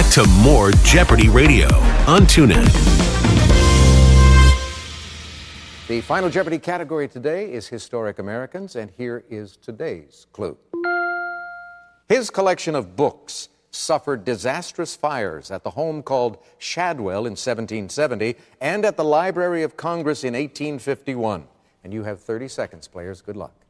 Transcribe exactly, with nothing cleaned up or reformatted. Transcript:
back to more Jeopardy Radio on TuneIn. The final Jeopardy category today is Historic Americans, and here is today's clue. His collection of books suffered disastrous fires at the home called Shadwell in seventeen seventy and at the Library of Congress in eighteen fifty-one. And you have thirty seconds, players. Good luck.